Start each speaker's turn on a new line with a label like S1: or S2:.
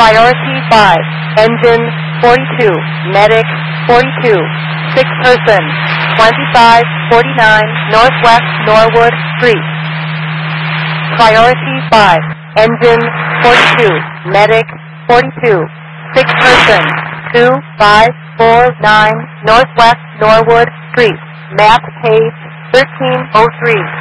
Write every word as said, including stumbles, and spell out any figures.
S1: Priority five, engine forty-two, medic forty-two, sick person twenty-five forty-nine Northwest Norwood Street. Priority five, engine forty-two, medic forty-two, sick person two five four nine Northwest Norwood Street. Map page thirteen oh three.